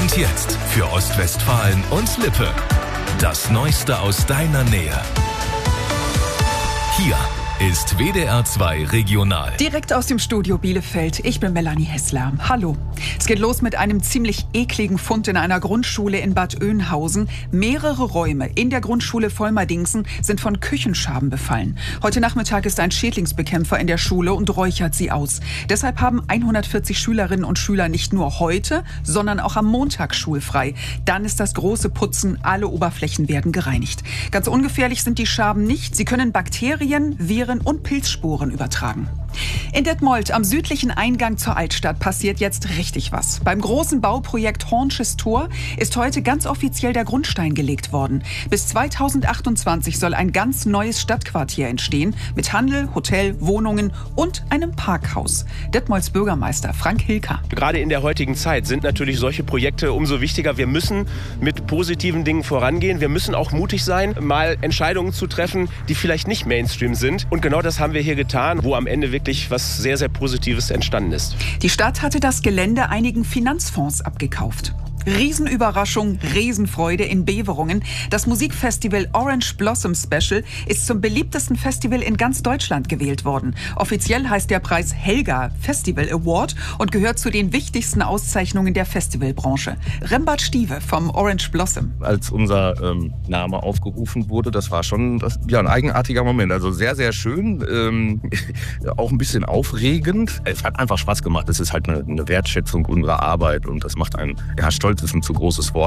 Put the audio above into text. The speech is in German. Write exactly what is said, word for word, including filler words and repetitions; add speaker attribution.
Speaker 1: Und jetzt für Ostwestfalen und Lippe. Das Neueste aus deiner Nähe. Hier ist W D R zwei Regional.
Speaker 2: Direkt aus dem Studio Bielefeld. Ich bin Melanie Hessler. Hallo. Es geht los mit einem ziemlich ekligen Fund in einer Grundschule in Bad Oeynhausen. Mehrere Räume in der Grundschule Volmerdingsen sind von Küchenschaben befallen. Heute Nachmittag ist ein Schädlingsbekämpfer in der Schule und räuchert sie aus. Deshalb haben hundertvierzig Schülerinnen und Schüler nicht nur heute, sondern auch am Montag schulfrei. Dann ist das große Putzen, alle Oberflächen werden gereinigt. Ganz ungefährlich sind die Schaben nicht. Sie können Bakterien, Viren und Pilzsporen übertragen. In Detmold am südlichen Eingang zur Altstadt passiert jetzt richtig was. Beim großen Bauprojekt Hornsches Tor ist heute ganz offiziell der Grundstein gelegt worden. Bis zweitausendachtundzwanzig soll ein ganz neues Stadtquartier entstehen mit Handel, Hotel, Wohnungen und einem Parkhaus. Detmolds Bürgermeister Frank Hilker.
Speaker 3: Gerade in der heutigen Zeit sind natürlich solche Projekte umso wichtiger. Wir müssen mit positiven Dingen vorangehen. Wir müssen auch mutig sein, mal Entscheidungen zu treffen, die vielleicht nicht Mainstream sind. Und genau das haben wir hier getan, wo am Ende wirklich was sehr, sehr Positives entstanden ist.
Speaker 2: Die Stadt hatte das Gelände einigen Finanzfonds abgekauft. Riesenüberraschung, Riesenfreude in Beverungen. Das Musikfestival Orange Blossom Special ist zum beliebtesten Festival in ganz Deutschland gewählt worden. Offiziell heißt der Preis Helga Festival Award und gehört zu den wichtigsten Auszeichnungen der Festivalbranche. Rembert Stieve vom Orange Blossom.
Speaker 4: Als unser ähm, Name aufgerufen wurde, das war schon das, ja, ein eigenartiger Moment. Also sehr, sehr schön, ähm, auch ein bisschen aufregend. Es hat einfach Spaß gemacht. Es ist halt eine, eine Wertschätzung unserer Arbeit und das macht einen, ja, stolz ist ein zu großes Wort.